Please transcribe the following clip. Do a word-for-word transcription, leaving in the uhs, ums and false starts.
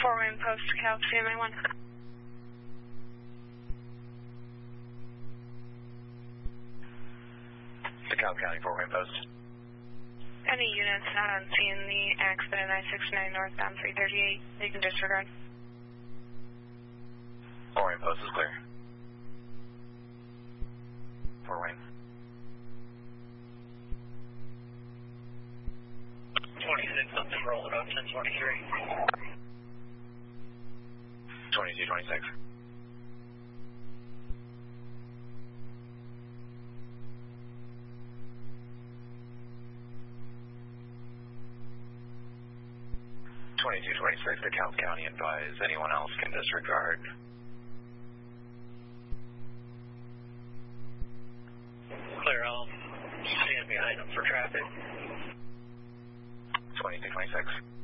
Four Wayne Post, Cal C M A one. DeKalb County, Four Wayne Post. Any units not on scene, the accident nine sixty-nine northbound three thirty-eight, you can disregard. Four Wayne Post is clear. Four Wayne. twenty-six, something rolling on ten twenty-three. twenty-two twenty-six. twenty-two twenty-six, DeKalb County, advise anyone else can disregard. Clear, I'll stand behind them for traffic. twenty-two twenty-six.